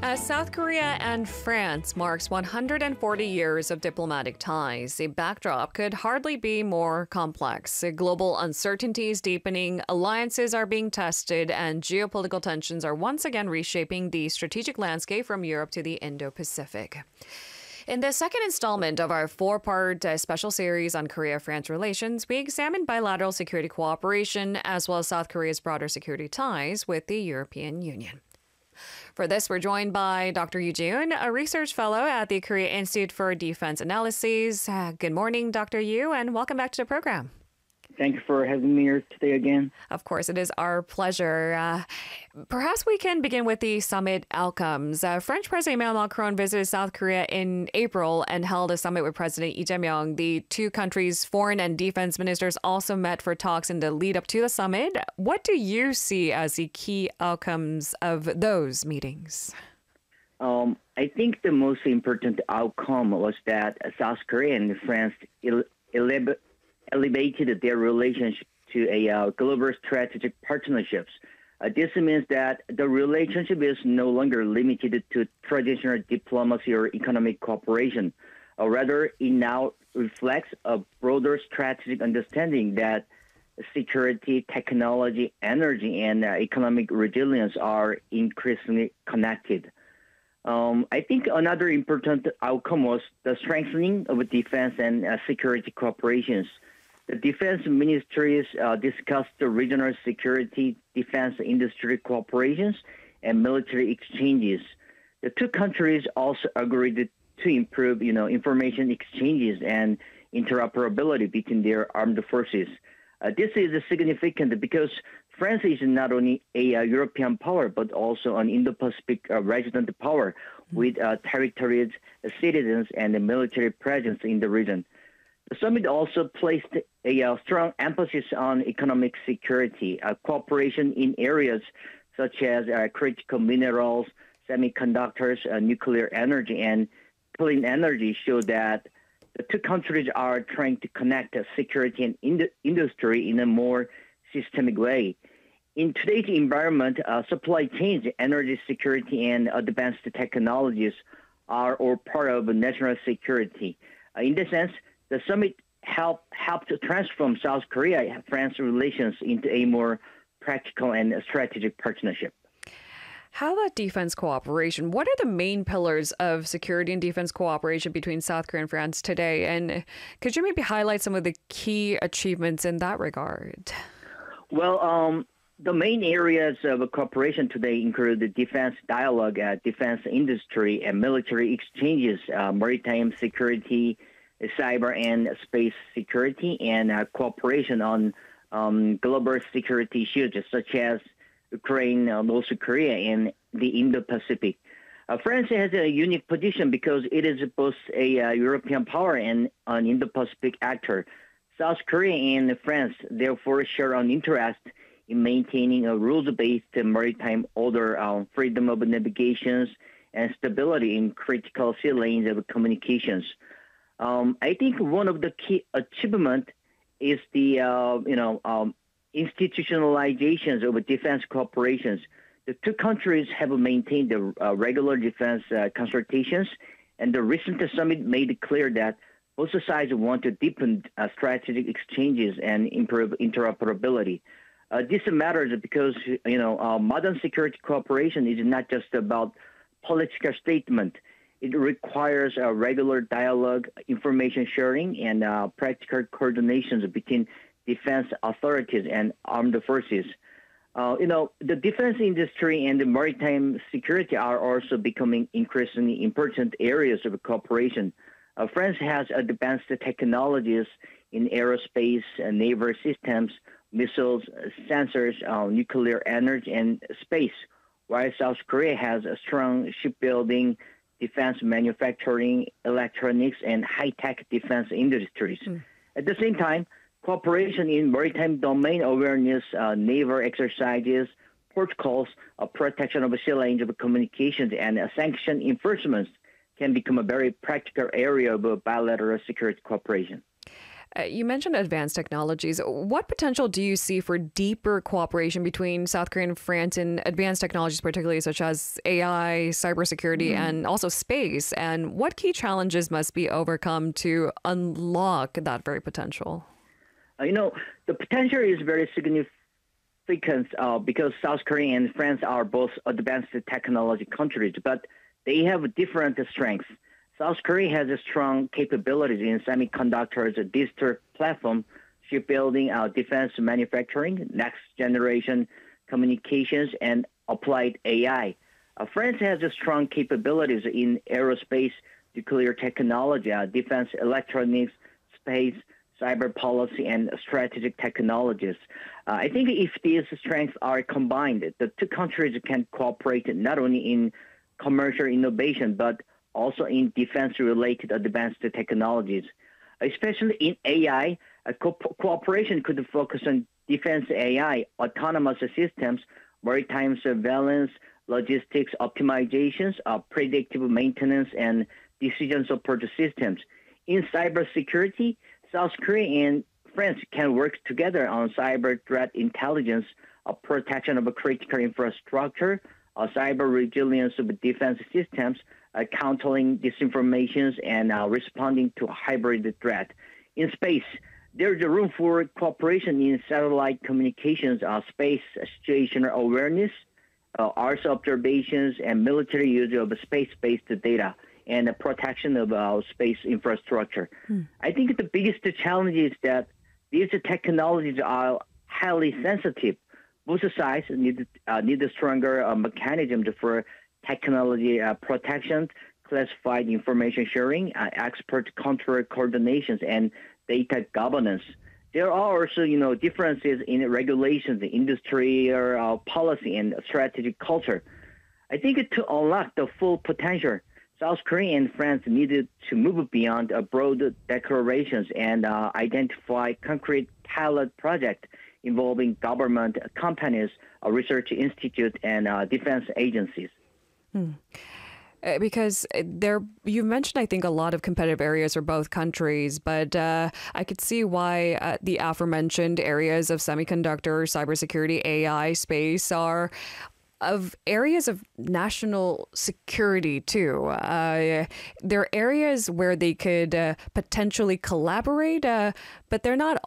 As South Korea and France marks 140 years of diplomatic ties, the backdrop could hardly be more complex. Global uncertainties deepening, alliances are being tested, and geopolitical tensions are once again reshaping the strategic landscape from Europe to the Indo-Pacific. In the second installment of our four-part special series on Korea-France relations, we examine bilateral security cooperation as well as South Korea's broader security ties with the European Union. For this, we're joined by Dr. Yoo Ji-eun, a research fellow at the Korea Institute for Defense Analyses. Good morning, Dr. Yoo, and welcome back to the program. Thank you for having me here today again. Of course, it is our pleasure. Perhaps we can begin with the summit outcomes. French President Emmanuel Macron visited South Korea in April and held a summit with President Lee Jae-myung. The two countries' foreign and defense ministers also met for talks in the lead up to the summit. What do you see as the key outcomes of those meetings? I think the most important outcome was that South Korea and France elevated their relationship to a global strategic partnerships. This means that the relationship is no longer limited to traditional diplomacy or economic cooperation. Rather, it now reflects a broader strategic understanding that security, technology, energy, and economic resilience are increasingly connected. I think another important outcome was the strengthening of defense and security cooperations. The defense ministries discussed the regional security, defense industry cooperations, and military exchanges. The two countries also agreed to improve, information exchanges and interoperability between their armed forces. This is significant because France is not only a European power, but also an Indo-Pacific resident power with territories, citizens, and a military presence in the region. The summit also placed a strong emphasis on economic security, cooperation in areas such as critical minerals, semiconductors, nuclear energy, and clean energy show that the two countries are trying to connect security and industry in a more systemic way. In today's environment, supply chains, energy security, and advanced technologies are all part of national security. In this sense, the summit helped to transform South Korea-France relations into a more practical and strategic partnership. How about defense cooperation? What are the main pillars of security and defense cooperation between South Korea and France today? And could you maybe highlight some of the key achievements in that regard? Well, the main areas of cooperation today include the defense dialogue, defense industry, and military exchanges, maritime security, cyber and space security, and cooperation on global security issues such as Ukraine, North Korea, and the Indo-Pacific. France has a unique position because it is both a European power and an Indo-Pacific actor. South Korea and France therefore share an interest in maintaining a rules-based maritime order, freedom of navigations, and stability in critical sea lanes of communications. I think one of the key achievements is the institutionalizations of defense cooperations. The two countries have maintained the regular defense consultations, and the recent summit made it clear that both sides want to deepen strategic exchanges and improve interoperability. This matters because modern security cooperation is not just about political statement. It requires a regular dialogue, information sharing, and practical coordinations between defense authorities and armed forces. The defense industry and the maritime security are also becoming increasingly important areas of cooperation. France has advanced technologies in aerospace, naval systems, missiles, sensors, nuclear energy, and space, while South Korea has a strong shipbuilding, defense manufacturing, electronics, and high-tech defense industries. At the same time, cooperation in maritime domain awareness, naval exercises, protocols, protection of sea lanes of communications, and sanction enforcement can become a very practical area of bilateral security cooperation. You mentioned advanced technologies. What potential do you see for deeper cooperation between South Korea and France in advanced technologies, particularly such as AI, cybersecurity, and also space? And what key challenges must be overcome to unlock that very potential? The potential is very significant because South Korea and France are both advanced technology countries, but they have different strengths. South Korea has a strong capabilities in semiconductors, digital platform, shipbuilding, defense manufacturing, next generation communications, and applied AI. France has a strong capabilities in aerospace, nuclear technology, defense electronics, space, cyber policy, and strategic technologies. I think if these strengths are combined, the two countries can cooperate not only in commercial innovation, but also in defense-related advanced technologies. Especially in AI, cooperation could focus on defense AI, autonomous systems, maritime surveillance, logistics optimizations, predictive maintenance, and decision support systems. In cybersecurity, South Korea and France can work together on cyber threat intelligence, protection of critical infrastructure, cyber resilience of defense systems, countering disinformation, and responding to hybrid threat. In space, there's a room for cooperation in satellite communications, space situational awareness, Earth observations, and military use of space-based data and the protection of space infrastructure. I think the biggest challenge is that these technologies are highly sensitive. Both sides need a stronger mechanism for technology protection, classified information sharing, expert control coordinations, and data governance. There are also, differences in regulations, industry, policy, and strategic culture. I think to unlock the full potential, South Korea and France needed to move beyond broad declarations and identify concrete pilot projects involving government, companies, research institutes, and defense agencies. Because you mentioned, I think, a lot of competitive areas for both countries, but I could see why the aforementioned areas of semiconductor, cybersecurity, AI, space are of areas of national security too. There are areas where they could potentially collaborate, but they're not